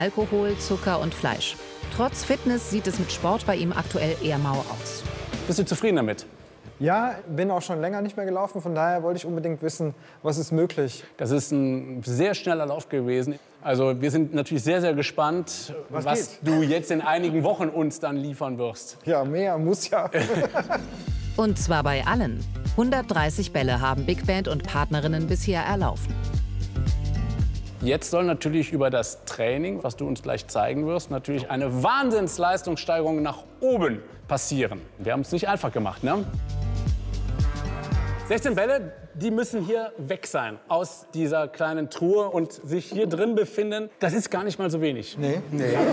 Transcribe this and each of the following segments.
Alkohol, Zucker und Fleisch. Trotz Fitness sieht es mit Sport bei ihm aktuell eher mau aus. Bist du zufrieden damit? Ja, bin auch schon länger nicht mehr gelaufen, von daher wollte ich unbedingt wissen, was ist möglich. Das ist ein sehr schneller Lauf gewesen. Also wir sind natürlich sehr, sehr gespannt, was du jetzt in einigen Wochen uns dann liefern wirst. Ja, mehr muss ja. Und zwar bei allen. 130 Bälle haben Big Band und Partnerinnen bisher erlaufen. Jetzt soll natürlich über das Training, was du uns gleich zeigen wirst, natürlich eine Wahnsinnsleistungssteigerung nach oben passieren. Wir haben es nicht einfach gemacht, ne? 16 Bälle, die müssen hier weg sein aus dieser kleinen Truhe und sich hier drin befinden. Das ist gar nicht mal so wenig. Nee.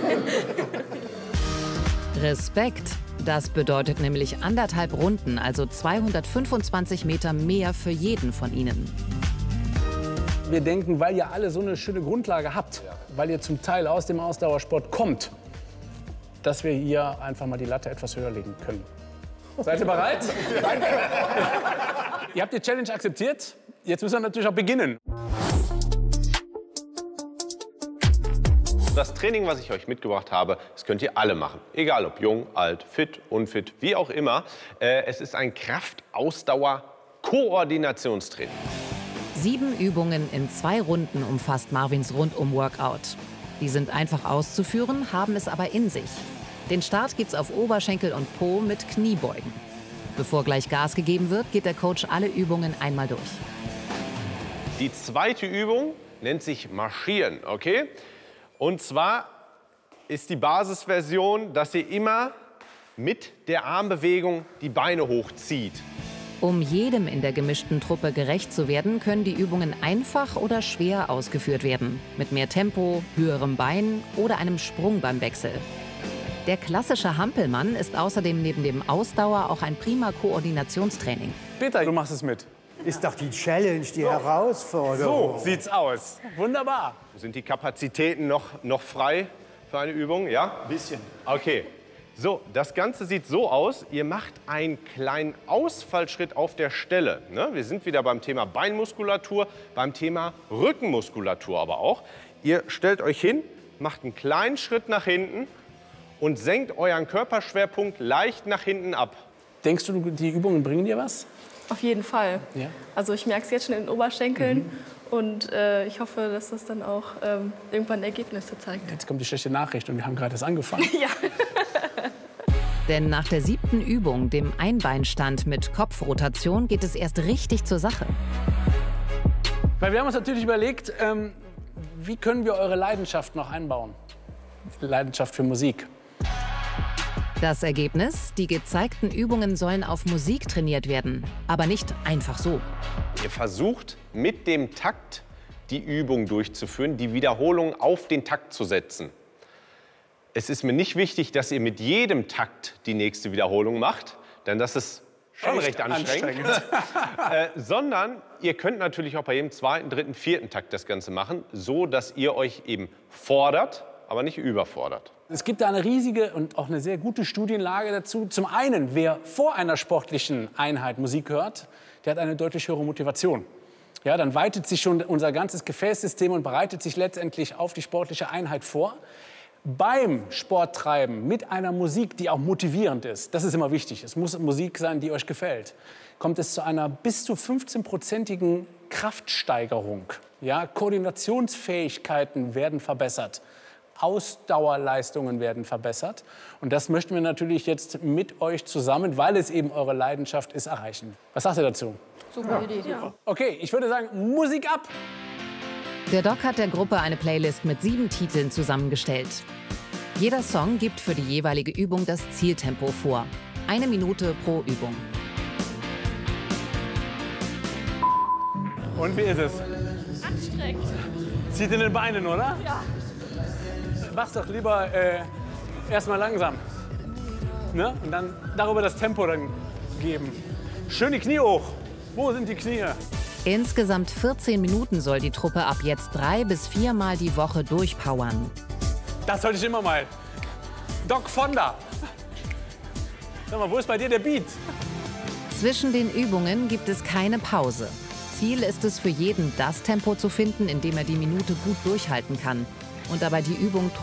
Respekt. Das bedeutet nämlich 1,5 Runden, also 225 Meter mehr für jeden von ihnen. Wir denken, weil ihr alle so eine schöne Grundlage habt, weil ihr zum Teil aus dem Ausdauersport kommt, dass wir hier einfach mal die Latte etwas höher legen können. Seid ihr bereit? Danke. Ihr habt die Challenge akzeptiert. Jetzt müssen wir natürlich auch beginnen. Das Training, was ich euch mitgebracht habe, das könnt ihr alle machen. Egal ob jung, alt, fit, unfit, wie auch immer. Es ist ein Kraft-Ausdauer-Koordinationstraining. 7 Übungen in 2 Runden umfasst Marvins Rundum-Workout. Die sind einfach auszuführen, haben es aber in sich. Den Start gibt's auf Oberschenkel und Po mit Kniebeugen. Bevor gleich Gas gegeben wird, geht der Coach alle Übungen einmal durch. Die zweite Übung nennt sich Marschieren, okay? Und zwar ist die Basisversion, dass ihr immer mit der Armbewegung die Beine hochzieht. Um jedem in der gemischten Truppe gerecht zu werden, können die Übungen einfach oder schwer ausgeführt werden. Mit mehr Tempo, höherem Bein oder einem Sprung beim Wechsel. Der klassische Hampelmann ist außerdem neben dem Ausdauer auch ein prima Koordinationstraining. Peter, du machst es mit. Ist doch die Challenge, die Herausforderung. So sieht's aus. Wunderbar. Sind die Kapazitäten noch frei für eine Übung? Ja? Ein bisschen. Okay. So, das Ganze sieht so aus. Ihr macht einen kleinen Ausfallschritt auf der Stelle. Ne? Wir sind wieder beim Thema Beinmuskulatur, beim Thema Rückenmuskulatur aber auch. Ihr stellt euch hin, macht einen kleinen Schritt nach hinten und senkt euren Körperschwerpunkt leicht nach hinten ab. Denkst du, die Übungen bringen dir was? Auf jeden Fall. Ja. Also ich merke es jetzt schon in den Oberschenkeln und ich hoffe, dass das dann auch irgendwann Ergebnisse zeigt. Jetzt kommt die schlechte Nachricht und wir haben gerade erst angefangen. Ja. Denn nach der 7. Übung, dem Einbeinstand mit Kopfrotation, geht es erst richtig zur Sache. Weil wir haben uns natürlich überlegt, wie können wir eure Leidenschaft noch einbauen? Leidenschaft für Musik. Das Ergebnis? Die gezeigten Übungen sollen auf Musik trainiert werden, aber nicht einfach so. Ihr versucht mit dem Takt die Übung durchzuführen, die Wiederholung auf den Takt zu setzen. Es ist mir nicht wichtig, dass ihr mit jedem Takt die nächste Wiederholung macht, denn das ist schon recht anstrengend. Sondern ihr könnt natürlich auch bei jedem 2., 3., 4. Takt das Ganze machen, so dass ihr euch eben fordert, aber nicht überfordert. Es gibt da eine riesige und auch eine sehr gute Studienlage dazu. Zum einen, wer vor einer sportlichen Einheit Musik hört, der hat eine deutlich höhere Motivation. Ja, dann weitet sich schon unser ganzes Gefäßsystem und bereitet sich letztendlich auf die sportliche Einheit vor. Beim Sporttreiben mit einer Musik, die auch motivierend ist, das ist immer wichtig, es muss Musik sein, die euch gefällt, kommt es zu einer bis zu 15-prozentigen Kraftsteigerung. Ja, Koordinationsfähigkeiten werden verbessert, Ausdauerleistungen werden verbessert. Und das möchten wir natürlich jetzt mit euch zusammen, weil es eben eure Leidenschaft ist, erreichen. Was sagt ihr dazu? Super Idee. Ja. Okay, ich würde sagen, Musik ab! Der Doc hat der Gruppe eine Playlist mit 7 Titeln zusammengestellt. Jeder Song gibt für die jeweilige Übung das Zieltempo vor. 1 Minute pro Übung. Und wie ist es? Anstrengend. Zieht in den Beinen, oder? Ja. Mach's doch lieber erstmal langsam. Ne? Und dann darüber das Tempo dann geben. Schön die Knie hoch. Wo sind die Knie? Insgesamt 14 Minuten soll die Truppe ab jetzt 3 bis 4 Mal die Woche durchpowern. Das sollte ich immer mal. Doc Fonda. Sag mal, wo ist bei dir der Beat? Zwischen den Übungen gibt es keine Pause. Ziel ist es für jeden, das Tempo zu finden, in dem er die Minute gut durchhalten kann und dabei die Übung